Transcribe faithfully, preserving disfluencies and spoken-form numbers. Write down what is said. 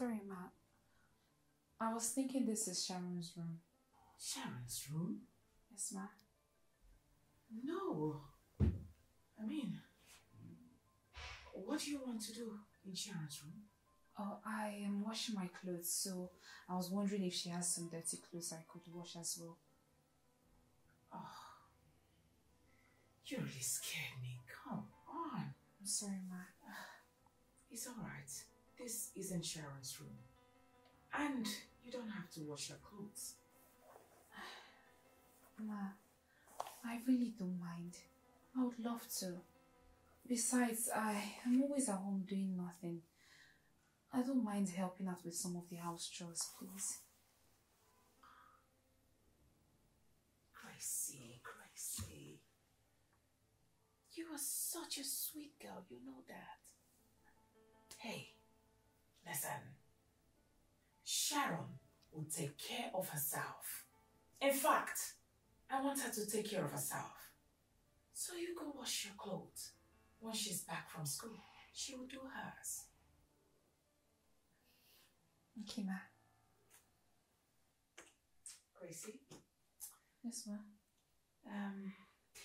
Sorry, Ma. I was thinking this is Sharon's room. Sharon's room? Yes, Ma. No. I mean, what do you want to do in Sharon's room? Oh, I am washing my clothes, so I was wondering if she has some dirty clothes I could wash as well. Oh, you really scared me. Come on. I'm sorry, Ma. It's alright. This isn't Sharon's room. And you don't have to wash your clothes. Ma, I really don't mind. I would love to. Besides, I am always at home doing nothing. I don't mind helping out with some of the house chores, please. Gracie, Gracie. You are such a sweet girl, you know that. Hey, listen. Sharon will take care of herself. In fact, I want her to take care of herself. So you go wash your clothes. When she's back from school, she will do hers. Okay, Ma. Gracie? Yes, Ma. Um...